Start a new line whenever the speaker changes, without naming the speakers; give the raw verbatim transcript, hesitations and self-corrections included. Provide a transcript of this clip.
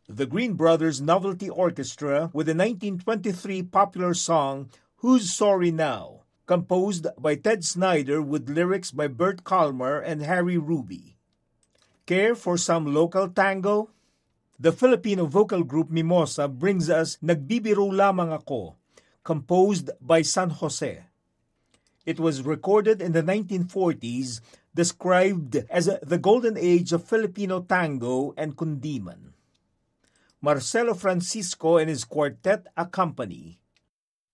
the Green Brothers Novelty Orchestra with the nineteen twenty-three popular song Who's Sorry Now, composed by Ted Snyder with lyrics by Bert Kalmar and Harry Ruby. Care for some local tango? The Filipino vocal group Mimosa brings us Nagbibiro Lamang Ako, composed by San Jose. It was recorded in the nineteen forties, described as the golden age of Filipino tango and kundiman. Marcelo Francisco and his quartet accompany.